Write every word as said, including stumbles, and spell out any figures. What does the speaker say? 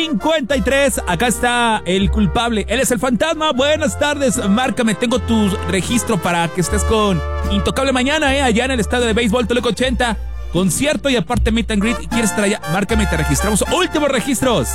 cincuenta y tres, acá está el culpable, él es el fantasma. Buenas tardes, márcame, tengo tu registro para que estés con Intocable mañana, eh, allá en el estadio de béisbol Toluca ochenta, concierto y aparte meet and greet. ¿Quieres estar allá? Márcame y te registramos. Últimos registros.